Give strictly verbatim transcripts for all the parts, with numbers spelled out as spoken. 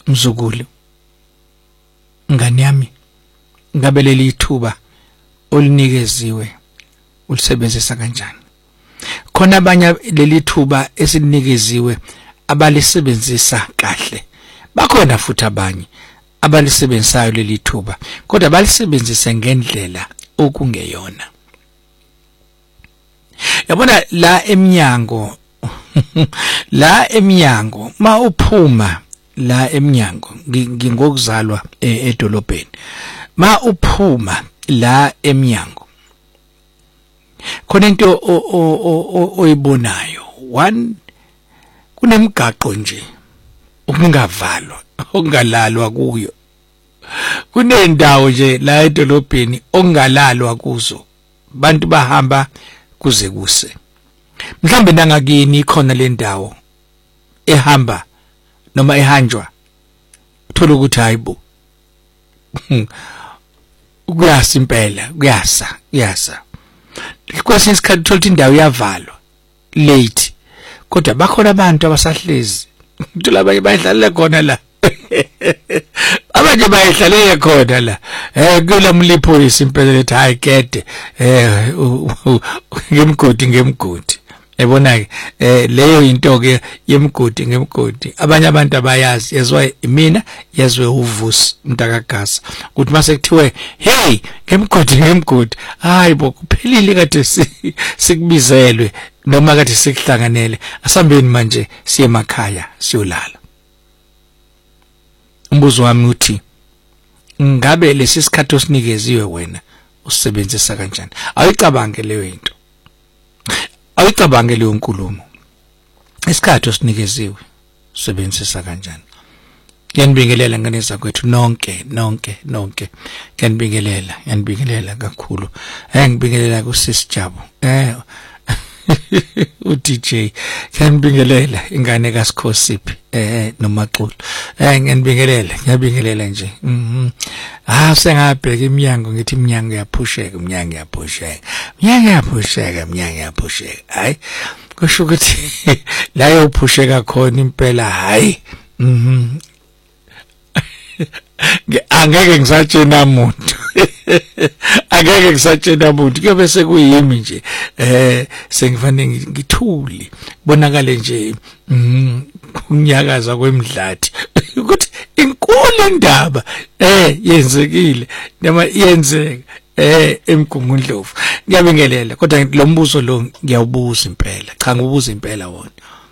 mzukulu ngani yami ngabe leli thuba olinikeziwe ulisebenzisa kanjani khona abanye leli thuba esinikeziwe abalisebenzisa kahle bakhona futhi abanye abalisebenzisayo leli thuba kodwa balisebenzise ngendlela okungeyona yabona la eminyango la eminyango ma uphuma la eminyango ngingokuzalwa edolobheni ma uphuma la eminyango khona into oyibonayo one kunemigaqo nje okungavalwa ongalalwa kuyo kunendawo nje la edolobheni ongalalwa kuzo bantu bahamba kuze kuse mhlambe nangakini ikhona le ndawo ehamba noma ehanjwa uthola ukuthi hayibo kuyasa impela kuyasa kuyasa kwesinye isikhathi uthola ukuthi indawo iyavalwa late kodwa bakhona abantu abasahlezi uthola abanye bayidlalela khona la abanye bayidlalela khona la eh kula mliphoyisa impela lethi hayi kede eh ngemgodi ngemgodi ebona ke eh leyo into ke yemgodi ngemgodi abanye abantu abayazi yazwa mina yazwe uvusi mntakagasa ukuthi mase kuthiwe hey ngemgodi ngemgodi hayi bo kuphelile kade sikubizelwe noma kade sikuhlanganele asambeni manje siye emakhaya siyolala umbuzo wami uthi ngabe lesi sikhathi osinikeziwe wena usebenzisa kanjani ayicabange leyo into ayicabange leyo nkulumo isikhathi osinikeziwe usebenzisa kanjani yanibingelela ngane zakwethu nonke nonke nonke yanibingelela yanibingelela kakhulu eh ngibingelela kusisijabu eh u D J yanibingelela ingane kaSikhosiphi eh noMaxulu eh ngiyanibingelela ngiyabingelela nje mhm ah sengabheka iminyango ngithi iminyango yaphusheka iminyango yaphusheka iminyango yaphusheka iminyango yaphusheka hayi kusho ukuthi la yophusheka khona impela hayi mhm angeke ngisatshena umuntu angeke ngisatshena umuntu kuyobe sekuyimi nje eh sengifanele ngithuli bonakale nje unyakaza kwemidlathi ukuthi inkulu indaba eh yenzekile noma yenzeka eh emgungundlovu ngiyabingelela kodwa lo mbuzo lo ngiyawubuza impela cha ngibuza impela wona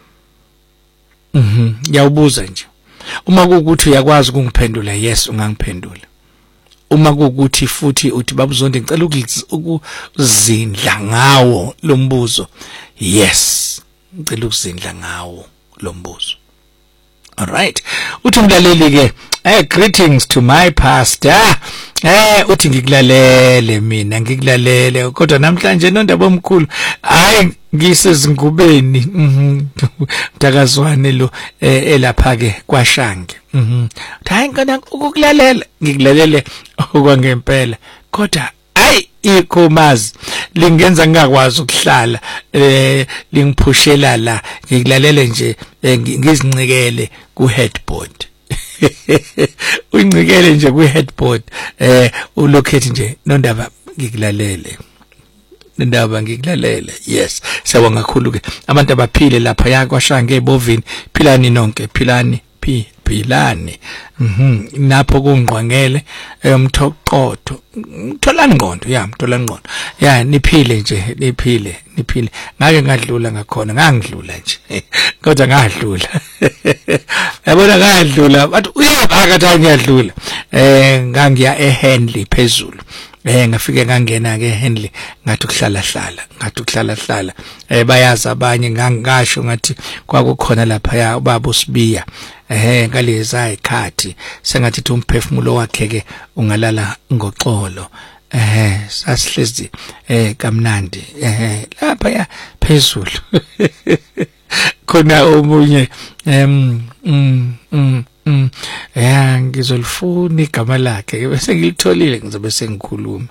mhm ngiyawubuza nje uma kuukuthi uyakwazi ukungiphendula yes ungangiphendula uma kuukuthi futhi uthi babuzonde ngicela ukuzindla ngawo lo mbuzo yes ngicela ukuzindla ngawo lo mbuzo alright uthi ngilaleli ke eh greetings to my pastor eh uthi ngikulalele mina ngikulalele kodwa namhlanje nondaba omkhulu hayi ngisezingubeni mhm mtakazwane lo elapha ke kwaShange mhm hayi ngana ukukulalela ngikulalele okwangempela kodwa hayi ikhomazi lingenza ngingakwazi ukuhlala eh lingiphushela la ngikulalele nje ngizincikele ku headboard uyincikele nje ku headboard eh ulokhethi nje nondaba ngikulalele ndaba ngikulalele yes sawonga kakhulu ke abantu abaphile lapha yakwaShange ebovini philani nonke philani phi philani mhm napho kungqwangele emthoqotho mtholani ngqondo ya mtholani ngqondo ya niphile nje niphile niphile ngake ngadlula ngakhona ngangidlula nje kodwa ngadlula yabona ngadlula bathi uyabhaka ngiyadlula eh ngangiya eHenley phezulu eh ngafike ngangena ke eHenley ngathi ukuhlala hlala ngathi ukuhlala hlala eh bayazi abanye ngangasho ngathi kwakukhona lapha ya ubaba uSibiya eh ngaleza ikhathi sengathi umphefumulo wakhe ke ungalala ngoxolo eh sasihlezi eh kamnandi eh lapha ya phezulu khona omunye em mm mm mm ya ngizolifuna igama lakhe bese ngilitholile ngizobe sengikhuluma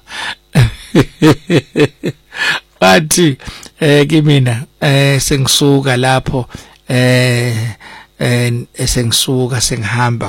bathi eh kimina eh sengisuka lapho eh eh sengisuka sengihamba